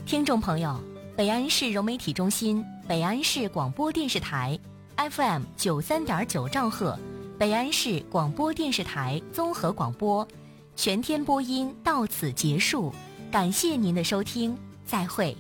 听众朋友，北安市融媒体中心、北安市广播电视台 FM 93.9兆赫，北安市广播电视台综合广播全天播音到此结束，感谢您的收听，再会。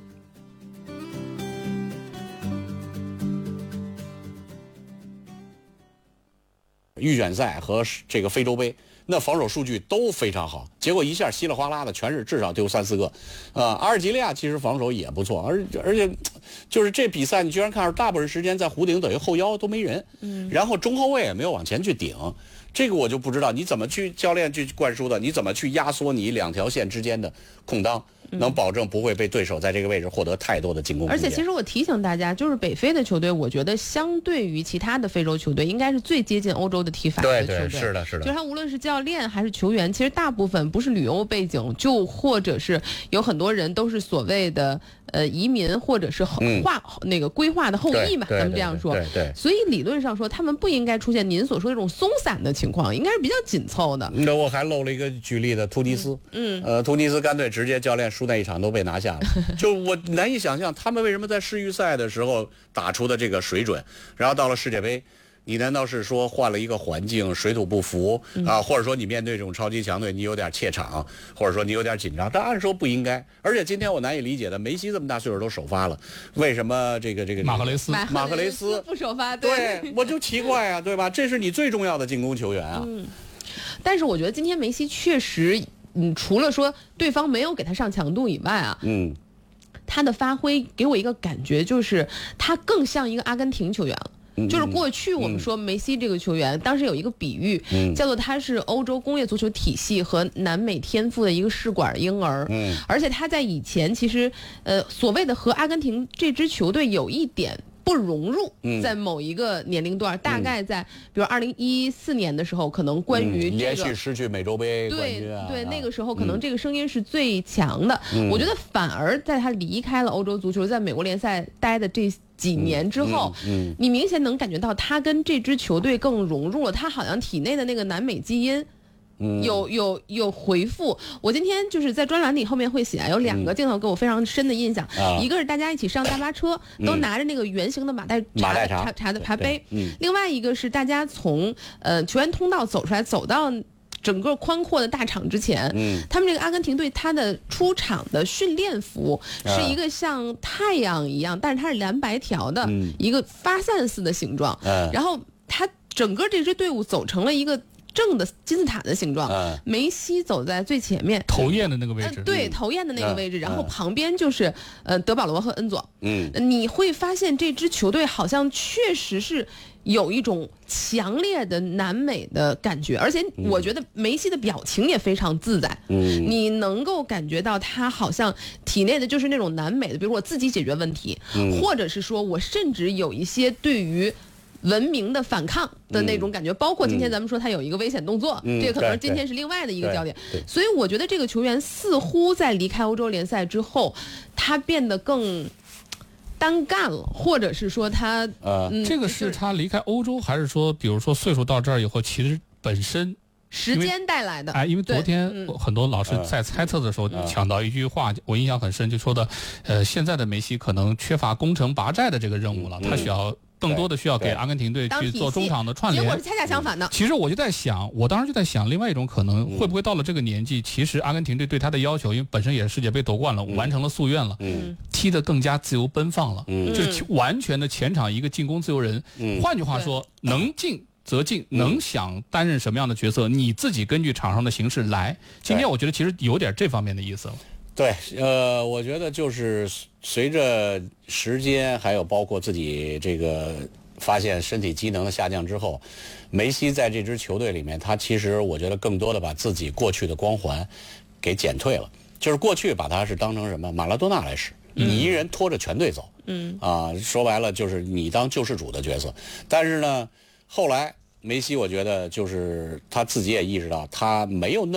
预选赛和这个非洲杯，那防守数据都非常好，结果一下稀里哗啦的全是至少丢3、4个，阿尔及利亚其实防守也不错，而且就是这比赛你居然看到大部分时间在弧顶等于后腰都没人，然后中后卫也没有往前去顶，这个我就不知道你怎么去教练去灌输的，你怎么去压缩你2条线之间的空当，能保证不会被对手在这个位置获得太多的进攻空间。 而且其实我提醒大家，就是北非的球队，我觉得相对于其他的非洲球队，应该是最接近欧洲的踢法的球队。 对，是的，是的。 就是他无论是教练还是球员，其实大部分不是旅游背景，就或者是有很多人都是所谓的移民或者是那个规划的后裔嘛，咱们这样说。 对。 所以理论上说，他们不应该出现您所说的这种松散的情况，应该是比较紧凑的。 那我还漏了一个举例的突尼斯，突尼斯干脆直接教练输那一场都被拿下了，就我难以想象他们为什么在世预赛的时候打出的这个水准，然后到了世界杯，你难道是说换了一个环境，水土不服啊？或者说你面对这种超级强队，你有点怯场，或者说你有点紧张？但按说不应该。而且今天我难以理解的，梅西这么大岁数都首发了，为什么这个马赫雷斯不首发？ 对，我就奇怪啊，对吧？这是你最重要的进攻球员啊。 但是我觉得今天梅西确实，除了说对方没有给他上强度以外啊，他的发挥给我一个感觉，就是他更像一个阿根廷球员了。就是过去我们说梅西这个球员，当时有一个比喻，叫做他是欧洲工业足球体系和南美天赋的一个试管婴儿。而且他在以前其实，所谓的和阿根廷这支球队有一点不融入，在某一个年龄段，大概在比如2014年的时候，可能关于连续失去美洲杯冠军啊， 对，那个时候可能这个声音是最强的。我觉得反而在他离开了欧洲足球，在美国联赛待的这几年之后，你明显能感觉到他跟这支球队更融入了，他好像体内的那个南美基因有回复。我今天就是在专栏里后面会写，有2个镜头给我非常深的印象，一个是大家一起上大巴车，都拿着那个圆形的马黛茶的茶杯，另外一个是大家从球员通道走出来，走到整个宽阔的大场之前，他们这个阿根廷队他的出场的训练服是一个像太阳一样，但是它是蓝白条的一个发散似的形状，然后他整个这支队伍走成了一个正的金字塔的形状，梅西走在最前面， 头焰的那个位置， 对，头焰的那个位置，然后旁边就是德保罗和恩佐，你会发现这支球队好像确实是有一种强烈的南美的感觉，而且我觉得梅西的表情也非常自在，你能够感觉到他好像体内的就是那种南美的，比如我自己解决问题，或者是说我甚至有一些对于文明的反抗的那种感觉，包括今天咱们说他有一个危险动作，这个可能今天是另外的一个焦点。所以我觉得这个球员似乎在离开欧洲联赛之后，他变得更单干了，或者是说他这个是他离开欧洲，还是说比如说岁数到这儿以后，其实本身时间带来的？ 因为昨天很多老师在猜测的时候抢到一句话，我印象很深，就说的现在的梅西可能缺乏攻城拔寨的这个任务了，他需要更多的需要给阿根廷队去做中场的串联， 结果是恰恰相反的。 其实我当时就在想，另外一种可能会不会到了这个年纪，其实阿根廷队对他的要求，因为本身也是世界杯夺冠了，完成了夙愿了，踢得更加自由奔放了，就是完全的前场一个进攻自由人。换句话说，能进则进，能想担任什么样的角色，你自己根据场上的形势来。今天我觉得其实有点这方面的意思了。 对，我觉得就是随着时间，还有包括自己这个发现身体机能的下降之后，梅西在这支球队里面，他其实我觉得更多的把自己过去的光环给减退了。就是过去把他是当成什么马拉多纳来使，你一人拖着全队走，说白了就是你当救世主的角色。但是呢，后来梅西我觉得就是他自己也意识到他没有那么